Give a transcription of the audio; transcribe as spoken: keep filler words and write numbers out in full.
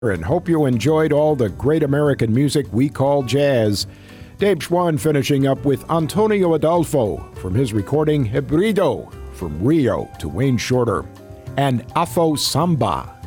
and hope you enjoyed all the great American music we call jazz. Dave Schwann finishing up with Antonio Adolfo from his recording Hebrido, From Rio to Wayne Shorter, and Afro Samba